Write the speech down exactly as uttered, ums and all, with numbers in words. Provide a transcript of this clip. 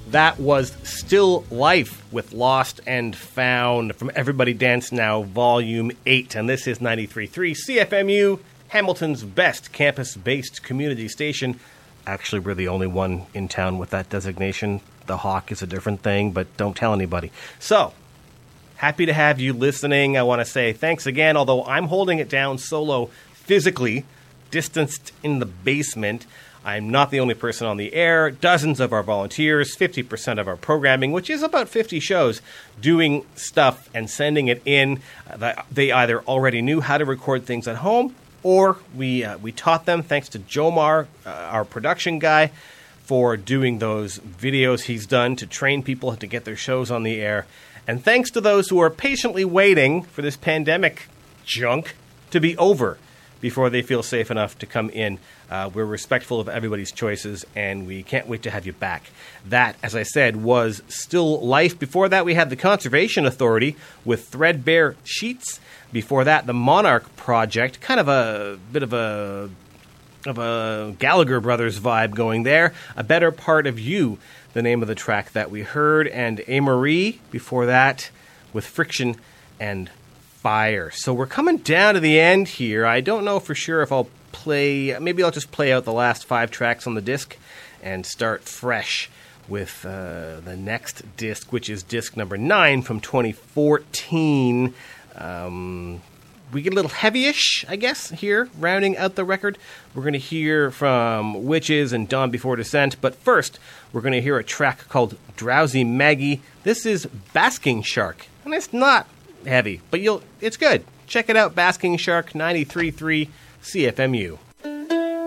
That was Still Life with Lost and Found from Everybody Dance Now, Volume eight. And this is ninety-three point three C F M U, Hamilton's best campus-based community station. Actually, we're the only one in town with that designation. The Hawk is a different thing, but don't tell anybody. So, happy to have you listening. I want to say thanks again, although I'm holding it down solo physically, distanced in the basement. I'm not the only person on the air. Dozens of our volunteers, fifty percent of our programming, which is about fifty shows, doing stuff and sending it in. Uh, they either already knew how to record things at home, or we uh, we taught them, thanks to Jomar, uh, our production guy, for doing those videos he's done to train people to get their shows on the air. And thanks to those who are patiently waiting for this pandemic junk to be over before they feel safe enough to come in. Uh, we're respectful of everybody's choices, and we can't wait to have you back. That, as I said, was Still Life. Before that, we had the Conservation Authority with Threadbare Sheets. Before that, the Monarch Project, kind of a bit of a of a Gallagher Brothers vibe going there. A Better Part of You, the name of the track that we heard, and A-Marie before that with Friction and Fire. So we're coming down to the end here. I don't know for sure if I'll play, maybe I'll just play out the last five tracks on the disc and start fresh with uh, the next disc, which is disc number nine from twenty fourteen. Um, we get a little heavy-ish, I guess, here, rounding out the record. We're going to hear from Witches and Dawn Before Descent, but first, we're going to hear a track called Drowsy Maggie. This is Basking Shark, and it's not heavy, but you'll it's good. Check it out, Basking Shark, ninety-three point three C F M U.